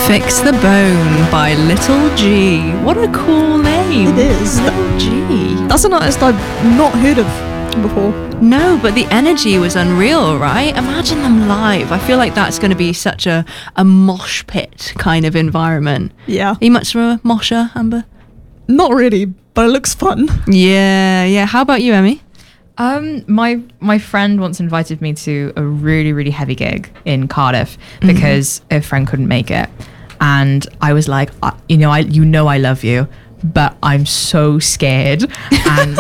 Fix the Bone by Little G. What a cool name. It is. Little G. That's an artist I've not heard of before. No, but the energy was unreal, right? Imagine them live. I feel like that's going to be such a mosh pit kind of environment. Yeah. Are you much of a mosher, Amber? Not really, but it looks fun. Yeah. How about you, Emmy? My friend once invited me to a really, really heavy gig in Cardiff because a friend couldn't make it. And I was like, I love you, but I'm so scared. And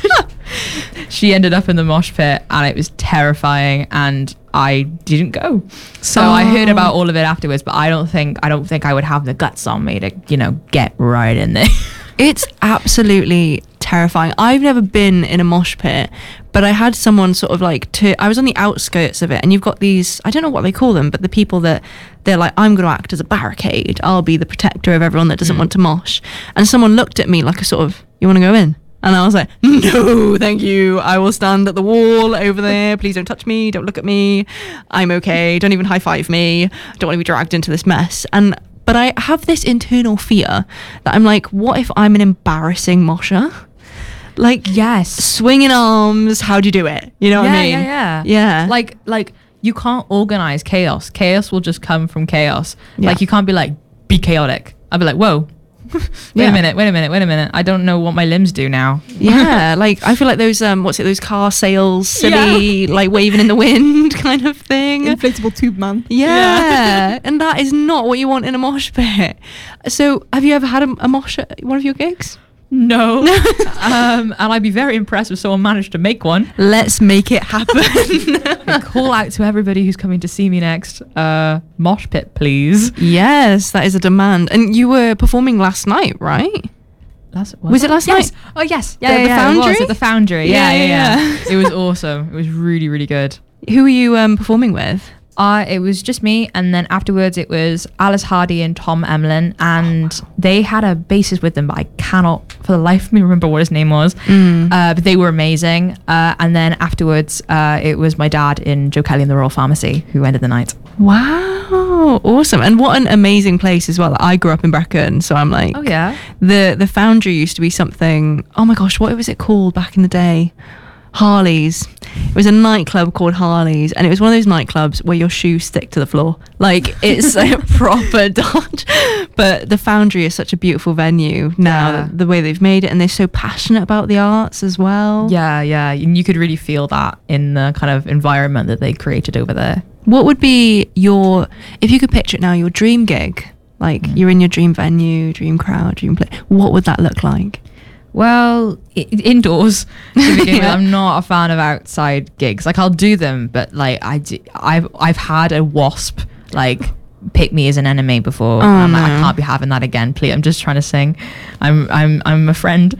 she ended up in the mosh pit and it was terrifying and I didn't go. So I heard about all of it afterwards, but I don't think I would have the guts on me to, get right in there. It's absolutely terrifying. I've never been in a mosh pit, but I had someone sort of I was on the outskirts of it, and you've got these, I don't know what they call them, but the people that they're like, I'm going to act as a barricade. I'll be the protector of everyone that doesn't want to mosh. And someone looked at me like a sort of, you want to go in? And I was like, no, thank you. I will stand at the wall over there. Please don't touch me. Don't look at me. I'm okay. Don't even high five me. Don't want to be dragged into this mess. But I have this internal fear that I'm like, what if I'm an embarrassing mosher? Like, yes, swinging arms, how do you do it? You know what I mean? Yeah. Like you can't organize chaos. Chaos will just come from chaos. Yeah. Like you can't be like, be chaotic. I'll be like, whoa. Wait a minute. I don't know what my limbs do now. Yeah, like I feel like those those car sails, silly, like waving in the wind kind of thing. Inflatable tube man. Yeah. And that is not what you want in a mosh pit. So have you ever had a mosh at one of your gigs? No. And I'd be very impressed if someone managed to make one. Let's make it happen. Call out to everybody who's coming to see me next. Mosh pit, please. Yes, that is a demand. And you were performing last night, right? Was it last night? Oh, yes. The Foundry? It was at the Foundry. Yeah. It was awesome. It was really, really good. Who were you performing with? It was just me, and then afterwards it was Alice Hardy and Tom Emlyn, and they had a bassist with them, but I cannot for the life of me remember what his name was. But they were amazing. And then afterwards it was my dad in Joe Kelly and the Royal Pharmacy who ended the night. Wow, awesome. And what an amazing place as well. I grew up in Brecon, so I'm like, oh yeah, the Foundry used to be something, oh my gosh, what was it called back in the day? Harley's. It was a nightclub called Harley's, and it was one of those nightclubs where your shoes stick to the floor. Like, it's a proper dodge. But the Foundry is such a beautiful venue now, the way they've made it, and they're so passionate about the arts as well. Yeah, and you could really feel that in the kind of environment that they created over there. What would be if you could picture it now, your dream gig? Like, you're in your dream venue, dream crowd, dream play. What would that look like? Well, indoors to begin with. I'm not a fan of outside gigs. Like, I'll do them, but like I've had a wasp like pick me as an enemy before. I'm like, I can't be having that again. Please, I'm just trying to sing. I'm a friend.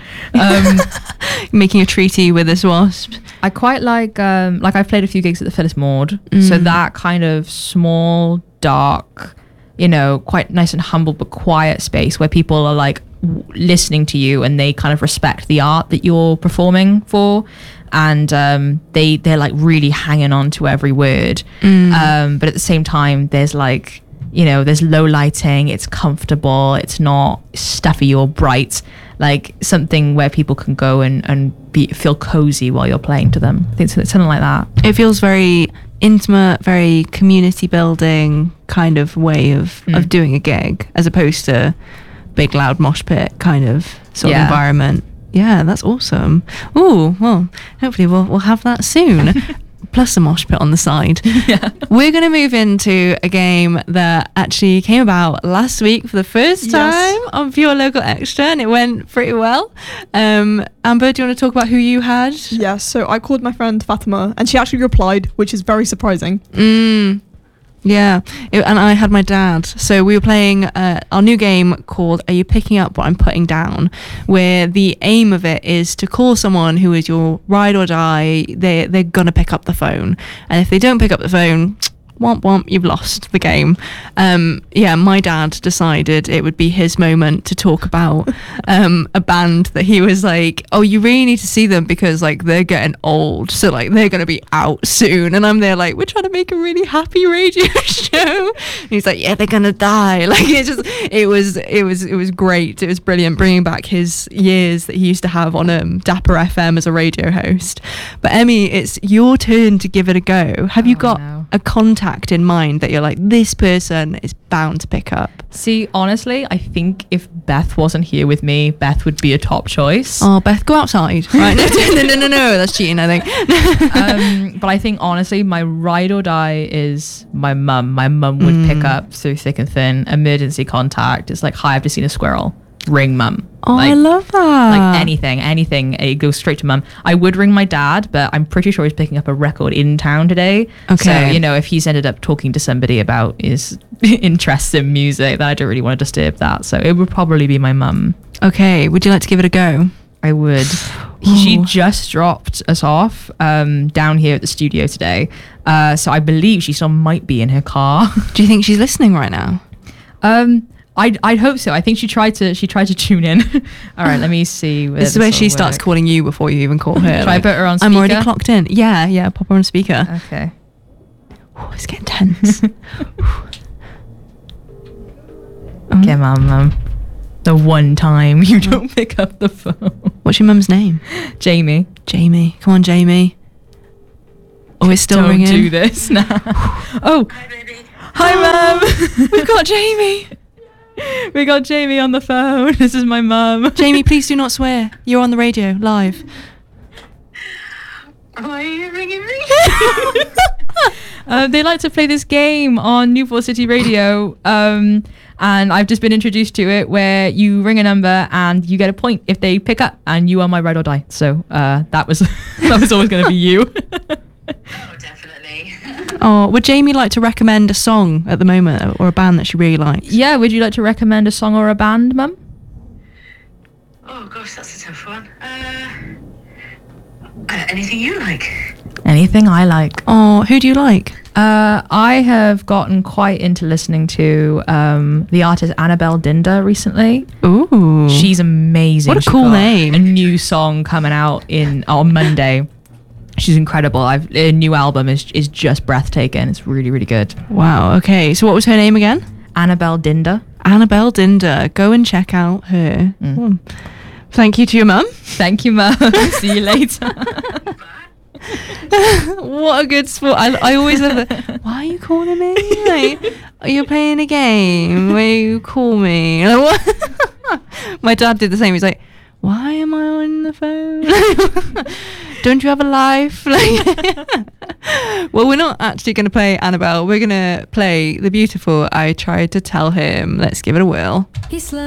Making a treaty with this wasp. I quite like I've played a few gigs at the Phyllis Maud, so that kind of small, dark, quite nice and humble but quiet space where people are like listening to you and they kind of respect the art that you're performing for, and they're like really hanging on to every word, but at the same time there's like there's low lighting, it's comfortable, it's not stuffy or bright, like something where people can go and feel cozy while you're playing to them. I think it's something like that. It feels very intimate, very community building kind of way of doing a gig, as opposed to big loud mosh pit kind of sort of environment. Yeah, that's awesome. Ooh, well, hopefully we'll have that soon. Plus a mosh pit on the side. Yeah. We're going to move into a game that actually came about last week for the first time on Pure Local Extra, and it went pretty well. Amber, do you want to talk about who you had? Yeah, so I called my friend Fatima, and she actually replied, which is very surprising. Yeah, and I had my dad. So we were playing our new game called Are You Picking Up What I'm Putting Down? Where the aim of it is to call someone who is your ride or die. They're going to pick up the phone. And if they don't pick up the phone, womp womp, you've lost the game. My dad decided it would be his moment to talk about a band that he was like, oh, you really need to see them because like they're getting old, so like they're gonna be out soon. And I'm there like, we're trying to make a really happy radio show. And he's like, yeah, they're gonna die. Like it was great. It was brilliant, bringing back his years that he used to have on Dapper FM as a radio host. But Emmy, it's your turn to give it a go. Have you got a contact in mind that you're like, this person is bound to pick up? See, honestly, I think if Beth wasn't here with me, Beth would be a top choice. Oh, Beth, go outside. Right? No, that's cheating, I think. But I think honestly, my ride or die is my mum. My mum would pick up through thick and thin. Emergency contact. It's like, hi, I've just seen a squirrel. Ring mum. Oh, like, I love that. Like anything, it goes straight to mum. I would ring my dad, but I'm pretty sure he's picking up a record in town today. Okay. So, you know, if he's ended up talking to somebody about his interests in music, then I don't really want to disturb that. So it would probably be my mum. Okay, would you like to give it a go? I would. She just dropped us off down here at the studio today. So I believe she still might be in her car. Do you think she's listening right now? I'd hope so. I think she tried to tune in. All right, let me see. This is where she starts calling you before you even call her. Should I put her on speaker? I'm already clocked in. Yeah, pop her on speaker. Okay. Oh, it's getting tense. Okay, mum. The one time you don't pick up the phone. What's your mum's name? Jamie. Jamie. Come on, Jamie. Oh, it's still ringing. Don't do this now. Oh. Hi, baby. Hi, mum. We've got Jamie. We got Jamie on the phone. This is my mum. Jamie, please do not swear. You're on the radio, live. Why are you ringing me? They like to play this game on Newport City Radio, and I've just been introduced to it, where you ring a number and you get a point if they pick up, and you are my ride or die. So that was always going to be you. Oh, definitely. Oh, would Jamie like to recommend a song at the moment, or a band that she really likes? Yeah, would you like to recommend a song or a band, mum? Oh, gosh, that's a tough one. Anything you like? Anything I like. Oh, who do you like? I have gotten quite into listening to the artist Annabelle Dinder recently. Ooh. She's amazing. What a She's cool got name. A new song coming out on Monday. She's incredible. A new album is just breathtaking. It's really, really good. Wow, okay. So what was her name again? Annabelle Dinder. Annabelle Dinder. Go and check out her. Thank you to your mum. Thank you, Mum. See you later. What a good sport. I always love that. Why are you calling me? Like, you're playing a game where you call me. Like, what? My dad did the same. He's like, why am I on the phone? Don't you have a life? Like, well, we're not actually going to play Annabelle. We're going to play the beautiful I Tried to Tell Him. Let's give it a whirl.